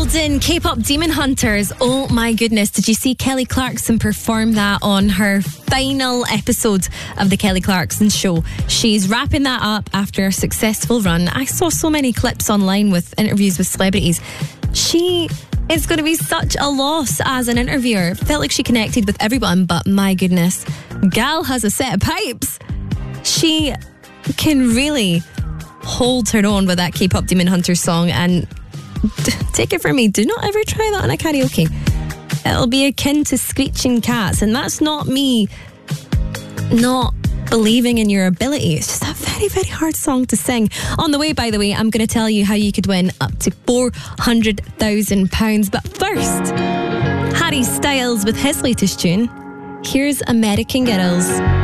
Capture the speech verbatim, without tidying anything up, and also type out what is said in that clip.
Golden, K-pop Demon Hunters. Oh my goodness, did you see Kelly Clarkson perform that on her final episode of the Kelly Clarkson Show? She's wrapping that up after a successful run. I saw so many clips online with interviews with celebrities. She is going to be such a loss as an interviewer. Felt like she connected with everyone, but my goodness, gal has a set of pipes. She can really hold her own with that K-pop Demon Hunters song, and take it from me, do not ever try that on a karaoke. It'll be akin to screeching cats, and that's not me not believing in your ability. It's just a very, very hard song to sing. On the way, by the way, I'm going to tell you how you could win up to four hundred thousand pounds. But first, Harry Styles with his latest tune. Here's American Girls.